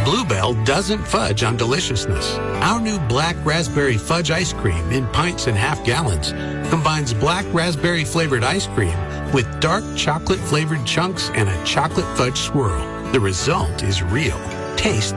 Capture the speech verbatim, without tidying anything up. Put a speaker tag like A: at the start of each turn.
A: Bluebell doesn't fudge on deliciousness. Our new black raspberry fudge ice cream in pints and half gallons combines black raspberry flavored ice cream with dark chocolate flavored chunks and a chocolate fudge swirl. The result is real. Taste